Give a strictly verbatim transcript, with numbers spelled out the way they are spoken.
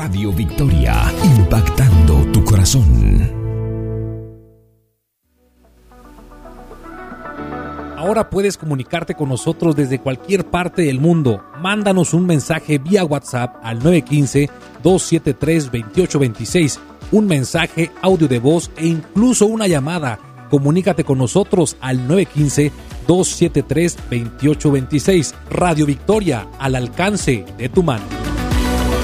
Radio Victoria, impactando tu corazón. Ahora puedes comunicarte con nosotros desde cualquier parte del mundo. Mándanos un mensaje vía WhatsApp al nueve uno cinco, dos siete tres, dos ocho dos seis, un mensaje, audio de voz e incluso una llamada. Comunícate con nosotros al nueve uno cinco, dos siete tres, dos ocho dos seis. Radio Victoria, al alcance de tu mano.